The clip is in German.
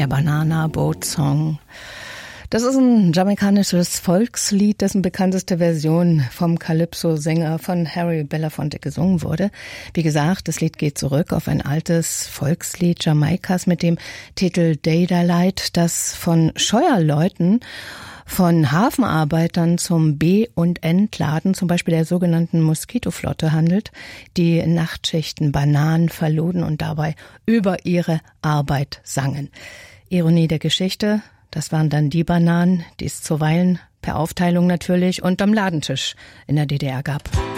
Der Banana Boat Song. Das ist ein jamaikanisches Volkslied, dessen bekannteste Version vom Calypso-Sänger von Harry Belafonte gesungen wurde. Wie gesagt, das Lied geht zurück auf ein altes Volkslied Jamaikas mit dem Titel Daylight, das von Scheuerleuten, von Hafenarbeitern zum B- und Entladen, zum Beispiel der sogenannten Moskitoflotte handelt, die in Nachtschichten Bananen verluden und dabei über ihre Arbeit sangen. Ironie der Geschichte: Das waren dann die Bananen, die es zuweilen per Aufteilung natürlich unterm Ladentisch in der DDR gab.